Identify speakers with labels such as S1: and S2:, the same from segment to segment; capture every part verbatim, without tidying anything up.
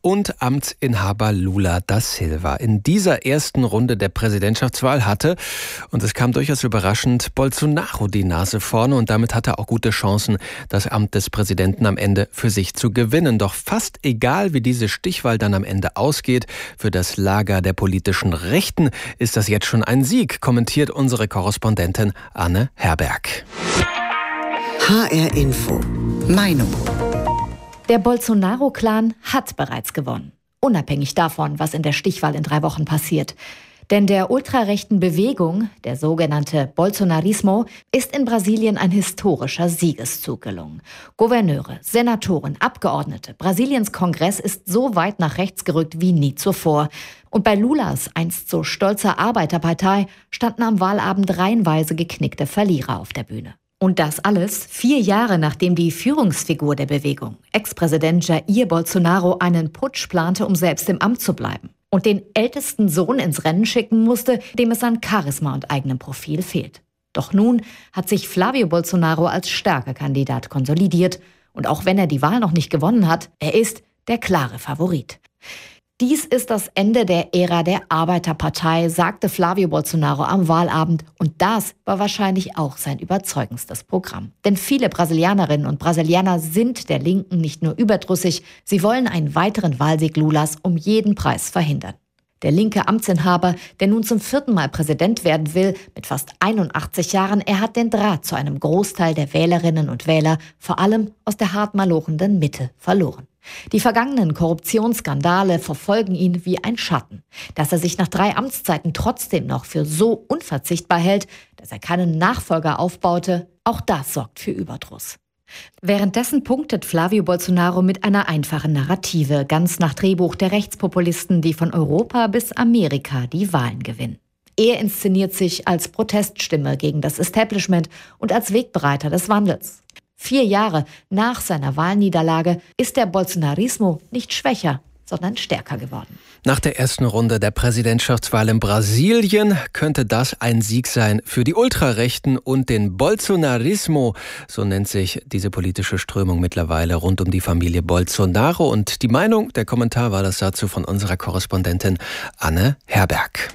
S1: und Amtsinhaber Lula da Silva. In dieser ersten Runde der Präsidentschaftswahl hatte, und es kam durchaus überraschend, Bolsonaro die Nase vorne und damit hat er auch gute Chancen, das Amt des Präsidenten am Ende für sich zu gewinnen. Doch fast egal, wie diese Stichwahl dann am Ende ausgeht, für das Lager der politischen Rechten ist das jetzt schon ein Sieg, kommentiert unsere Korrespondentin Anne Herberg.
S2: H R Info. Meinung.
S3: Der Bolsonaro-Clan hat bereits gewonnen. Unabhängig davon, was in der Stichwahl in drei Wochen passiert. Denn der ultrarechten Bewegung, der sogenannte Bolsonarismo, ist in Brasilien ein historischer Siegeszug gelungen. Gouverneure, Senatoren, Abgeordnete, Brasiliens Kongress ist so weit nach rechts gerückt wie nie zuvor. Und bei Lulas einst so stolzer Arbeiterpartei standen am Wahlabend reihenweise geknickte Verlierer auf der Bühne. Und das alles vier Jahre nachdem die Führungsfigur der Bewegung, Ex-Präsident Jair Bolsonaro, einen Putsch plante, um selbst im Amt zu bleiben. Und den ältesten Sohn ins Rennen schicken musste, dem es an Charisma und eigenem Profil fehlt. Doch nun hat sich Flávio Bolsonaro als starker Kandidat konsolidiert. Und auch wenn er die Wahl noch nicht gewonnen hat, er ist der klare Favorit. Dies ist das Ende der Ära der Arbeiterpartei, sagte Flávio Bolsonaro am Wahlabend. Und das war wahrscheinlich auch sein überzeugendstes Programm. Denn viele Brasilianerinnen und Brasilianer sind der Linken nicht nur überdrüssig, sie wollen einen weiteren Wahlsieg Lulas um jeden Preis verhindern. Der linke Amtsinhaber, der nun zum vierten Mal Präsident werden will, mit fast einundachtzig Jahren, er hat den Draht zu einem Großteil der Wählerinnen und Wähler, vor allem aus der hart malochenden Mitte, verloren. Die vergangenen Korruptionsskandale verfolgen ihn wie ein Schatten. Dass er sich nach drei Amtszeiten trotzdem noch für so unverzichtbar hält, dass er keinen Nachfolger aufbaute, auch das sorgt für Überdruss. Währenddessen punktet Flávio Bolsonaro mit einer einfachen Narrative, ganz nach Drehbuch der Rechtspopulisten, die von Europa bis Amerika die Wahlen gewinnen. Er inszeniert sich als Proteststimme gegen das Establishment und als Wegbereiter des Wandels. Vier Jahre nach seiner Wahlniederlage ist der Bolsonarismo nicht schwächer, sondern stärker geworden.
S1: Nach der ersten Runde der Präsidentschaftswahl in Brasilien könnte das ein Sieg sein für die Ultrarechten und den Bolsonarismo. So nennt sich diese politische Strömung mittlerweile rund um die Familie Bolsonaro. Und die Meinung, der Kommentar war das dazu von unserer Korrespondentin Anne Herberg.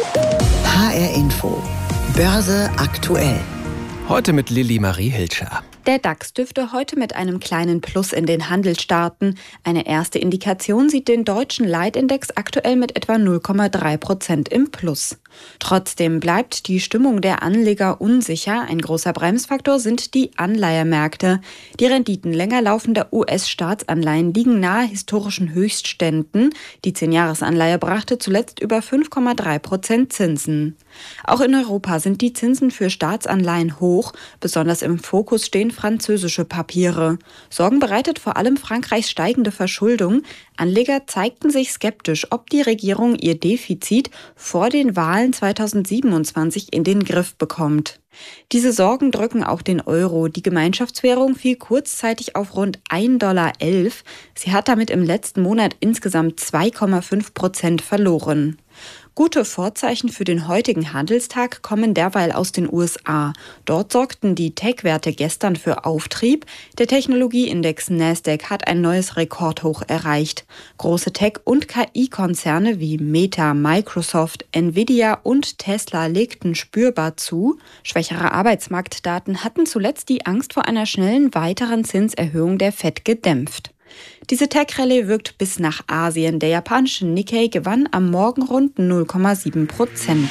S2: H R Info. Börse aktuell.
S1: Heute mit Lilly Marie Hilscher.
S4: Der DAX dürfte heute mit einem kleinen Plus in den Handel starten. Eine erste Indikation sieht den deutschen Leitindex aktuell mit etwa null Komma drei Prozent im Plus. Trotzdem bleibt die Stimmung der Anleger unsicher. Ein großer Bremsfaktor sind die Anleihemärkte. Die Renditen länger laufender U S-Staatsanleihen liegen nahe historischen Höchstständen. Die Zehn-Jahres-Anleihe brachte zuletzt über fünf Komma drei Prozent Zinsen. Auch in Europa sind die Zinsen für Staatsanleihen hoch. Besonders im Fokus stehen französische Papiere. Sorgen bereitet vor allem Frankreichs steigende Verschuldung. Anleger zeigten sich skeptisch, ob die Regierung ihr Defizit vor den Wahlen zweitausendsiebenundzwanzig in den Griff bekommt. Diese Sorgen drücken auch den Euro. Die Gemeinschaftswährung fiel kurzzeitig auf rund ein Komma elf Dollar. Sie hat damit im letzten Monat insgesamt zwei Komma fünf Prozent verloren. Gute Vorzeichen für den heutigen Handelstag kommen derweil aus den U S A. Dort sorgten die Tech-Werte gestern für Auftrieb. Der Technologieindex Nasdaq hat ein neues Rekordhoch erreicht. Große Tech- und K I-Konzerne wie Meta, Microsoft, Nvidia und Tesla legten spürbar zu. Schwächere Arbeitsmarktdaten hatten zuletzt die Angst vor einer schnellen weiteren Zinserhöhung der Fed gedämpft. Diese Tech-Rallye wirkt bis nach Asien. Der japanische Nikkei gewann am Morgen rund null Komma sieben Prozent.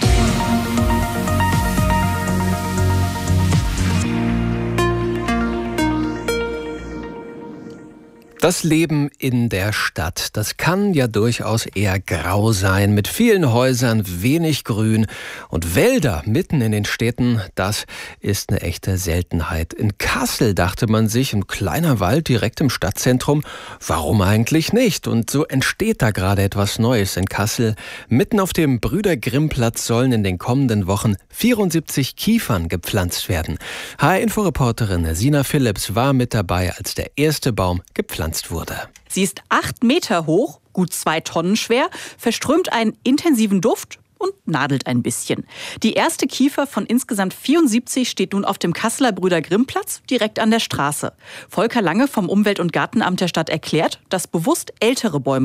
S1: Das Leben in der Stadt, das kann ja durchaus eher grau sein, mit vielen Häusern, wenig Grün und Wälder mitten in den Städten, das ist eine echte Seltenheit. In Kassel dachte man sich, ein kleiner Wald direkt im Stadtzentrum, warum eigentlich nicht? Und so entsteht da gerade etwas Neues in Kassel. Mitten auf dem Brüder-Grimm-Platz sollen in den kommenden Wochen vierundsiebzig Kiefern gepflanzt werden. H R-Info-Reporterin Sina Phillips war mit dabei, als der erste Baum gepflanzt wurde.
S5: Sie ist acht Meter hoch, gut zwei Tonnen schwer, verströmt einen intensiven Duft und nadelt ein bisschen. Die erste Kiefer von insgesamt vierundsiebzig steht nun auf dem Kasseler Brüder-Grimm-Platz direkt an der Straße. Volker Lange vom Umwelt- und Gartenamt der Stadt erklärt, dass bewusst ältere Bäume